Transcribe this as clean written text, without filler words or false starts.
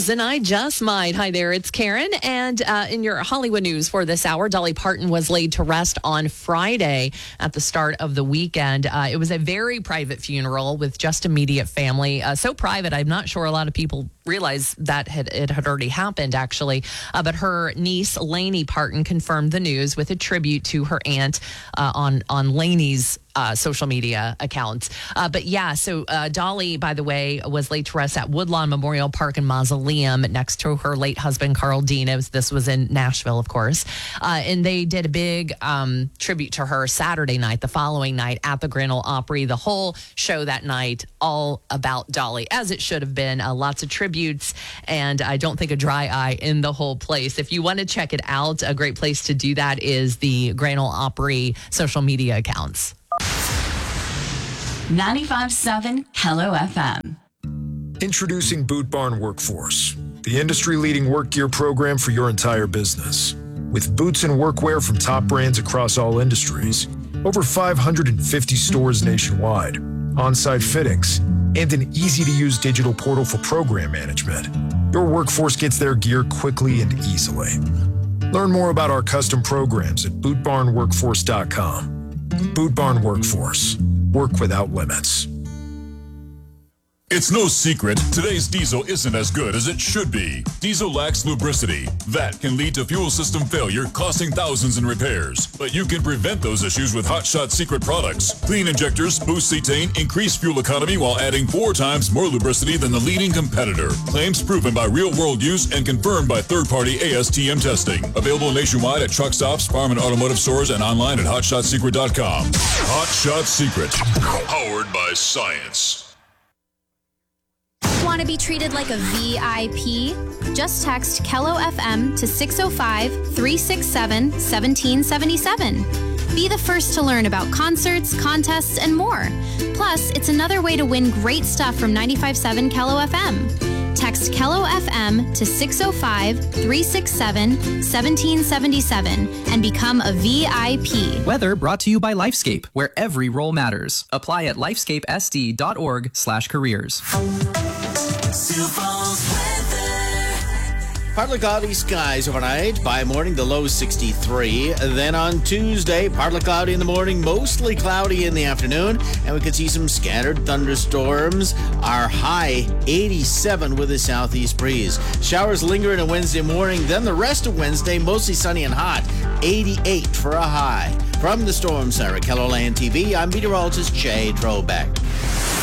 yours, and I just might. Hi there, it's Karen. And in your Hollywood news for this hour, Dolly Parton was laid to rest on Friday at the start of the weekend. It was a very private funeral with just immediate family. So private, I'm not sure a lot of people realize that it had already happened, actually. But her niece, Lainey Parton, confirmed the news with a tribute to her aunt on Lainey's social media accounts. So Dolly, by the way, was laid to rest at Woodlawn Memorial Park and Mausoleum next to her late husband, Carl Dean. This was in Nashville, of course. And they did a big tribute to her Saturday night, the following night at the Grand Ole Opry. The whole show that night, all about Dolly, as it should have been. Lots of tributes, and I don't think a dry eye in the whole place. If you want to check it out, a great place to do that is the Grand Ole Opry social media accounts. 95.7 Hello FM. Introducing Boot Barn Workforce, the industry-leading work gear program for your entire business. With boots and workwear from top brands across all industries, over 550 stores nationwide, on-site fittings, and an easy-to-use digital portal for program management, your workforce gets their gear quickly and easily. Learn more about our custom programs at bootbarnworkforce.com. Boot Barn Workforce. Work without limits. It's no secret, today's diesel isn't as good as it should be. Diesel lacks lubricity. That can lead to fuel system failure, costing thousands in repairs. But you can prevent those issues with Hot Shot Secret products. Clean injectors, boost cetane, increase fuel economy while adding 4 times more lubricity than the leading competitor. Claims proven by real-world use and confirmed by third-party ASTM testing. Available nationwide at truck stops, farm and automotive stores, and online at hotshotsecret.com. Hot Shot Secret. Powered by science. Want to be treated like a VIP? Just text Kello FM to 605-367-1777. Be the first to learn about concerts, contests, and more. Plus, it's another way to win great stuff from 95.7 Kello FM. Text Kello FM to 605-367-1777 and become a VIP. Weather brought to you by Lifescape, where every role matters. Apply at lifescapesd.org/careers. Partly cloudy skies overnight. By morning, the low 63. Then on Tuesday, partly cloudy in the morning, mostly cloudy in the afternoon, and we could see some scattered thunderstorms. Our high 87 with a southeast breeze. Showers linger into Wednesday morning. Then the rest of Wednesday, mostly sunny and hot. 88 for a high. From the Storm Center at KELOLAND TV, I'm meteorologist Jay Trobeck.